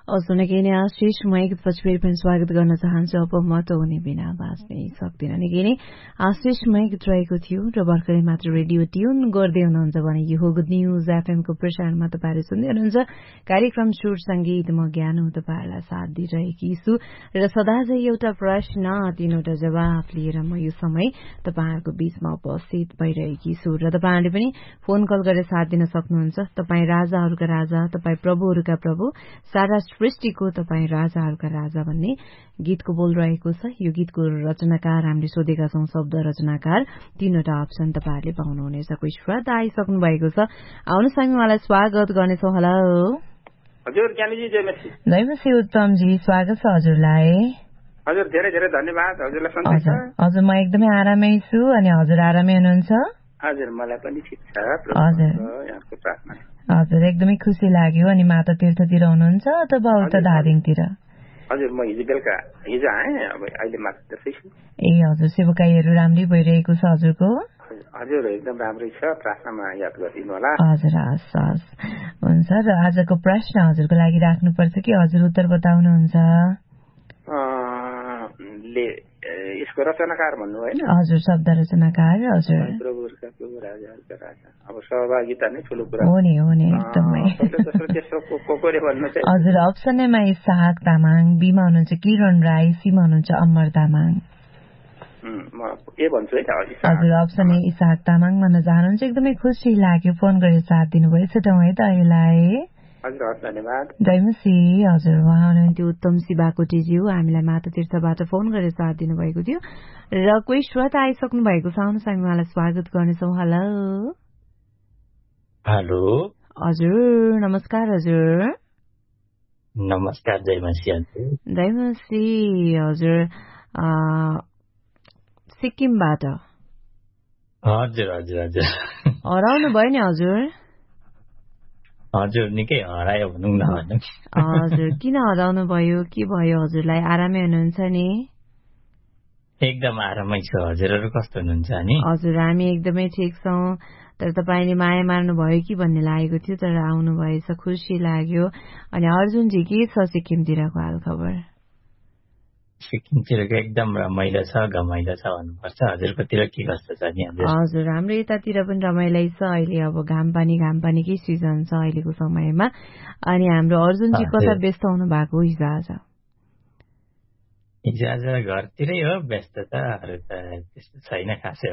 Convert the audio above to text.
निकै नै आशिष म एकपछि फेरि पनि स्वागत गर्न चाहन्छु। अब म त हुने बिना बाँच्नै सक्दिनँ। निकै नै आशिषमय गीत रहेको थियो र भर्खरै मात्र रेडियो ट्युन गर्दै हुनुहुन्छ भने यो हो गुड न्युज एफएमको प्रसारणमा तपाईँहरू सुन्दै हुनुहुन्छ कार्यक्रम सुर संगीत। म ज्ञान हो तपाईँहरूलाई साथ दिइरहेकी छु र सदा चाहिँ एउटा प्रश्न 3वटा जवाफ लिएर म यो समय तपाईँहरूको बीचमा उपस्थित भइरहेकी छु र तपाईँहरूले पनि फोन कल गरेर साथ दिन सक्नुहुन्छ। तपाईँ राजाहरूका राजा, तपाईँ प्रभुहरूका प्रभु, सारा सृष्टिको तपाईँ राजाहरूका राजा भन्ने गीतको बोल रहेको छ। यो गीतको रचनाकार हामीले सोधेका छौं, शब्द रचनाकार। 3वटा अप्सन तपाईँहरूले पाउनुहुनेछ। कोही श्रोता आइसक्नु भएको छ, आउनुहोस् हामी उहाँलाई स्वागत गर्नेछौँ। हेलो हजुर, ज्ञानीजी जयमसी। जयमसी उत्तमजी, स्वागत छ हजुरलाई। हजुर, धेरै धेरै धन्यवाद। हजुरलाई सन्चै छ? हजुर, म एकदमै आरामै छु। अनि हजुर आरामै हुनुहुन्छ? हजुर, मलाई पनि ठिक छ। हजुर, यहाँको प्रार्थना। हजुर, एकदमै खुसी लाग्यो। अनि माता तीर्थतिर हुनुहुन्छ अथवा उता धादिङतिर? हजुर, म हिजो आएँ, अब अहिले माता तीर्थै छु। ए हजुर, सेवाकाईहरू राम्रै भइरहेको छ हजुरको? हजुर, एकदम राम्रै छ। प्रार्थनामा याद गरिदिनु होला। हजुर, हस् हस्, हुन्छ। र आजको प्रश्न हजुरको लागि राख्नुपर्छ कि हजुर उत्तर बताउनुहुन्छ? यसको रचनाकार भन्नु होइन? हजुर, शब्द रचनाकार। हजुर, प्रभुहरूका प्रभु, राजाहरूका राजा। अब सहभागिता नै ठुलो कुरा हो नि, हो नि, एकदमै। हजुर, अप्सन एमा इसाहाक तामाङ, बीमा हुनुहुन्छ किरण राई, सीमा हुनुहुन्छ अमर तामाङ। हजुर, अप्सन ए इसाहाक तामाङ भन्न चाहनुहुन्छ। एकदमै खुसी लाग्यो फोन गरेर साथ दिनुभयो। छुटाउँ है त अहिलेलाई। हजुर, धन्यवाद। जयमसी। हजुर, उहाँ हुनुहुन्थ्यो उत्तम शिवाकोटीज्यू, हामीलाई माता तीर्थबाट फोन गरेर साथ दिनुभएको थियो र कोही श्रोता आइसक्नु भएको छ। आउनुहोस् हामी उहाँलाई स्वागत गर्नेछौँ। Hello hello. हजुर, नमस्कार हजुर। नमस्कार जयमसी। जयमसी हजुर, सिक्किमबाट? हजुर हजुर हजुर। हराउनु भयो नि हजुर? हजुर, निकै हरायो भनौँ न। हजुर, किन हराउनु भयो? के भयो हजुरलाई? आरामै हुनुहुन्छ नि? एकदम आरामै छु। हजुरहरू कस्तो हुनुहुन्छ नि? हजुर, हामी एकदमै ठिक छौँ। तर तपाईँले माया मार्नु भयो कि भन्ने लागेको थियो, तर आउनु भएछ, खुसी लाग्यो। अनि अर्जुनजी के छ सिक्किमतिरको हाल खबर? सिक्किमतिरको एकदम रमाइलो छ, घमाइलो छ भन्नुपर्छ। हजुरकोतिर के कस्तो छ नि? हजुर, हाम्रो यतातिर पनि रमाइलो छ। अहिले अब घाम पानीकै सिजन छ अहिलेको समयमा। अनि हाम्रो अर्जुनजी कता व्यस्त हुनु भएको हिजो आज? हिजो आज घरतिरै हो, व्यस्तताहरू त त्यस्तो छैन खासै।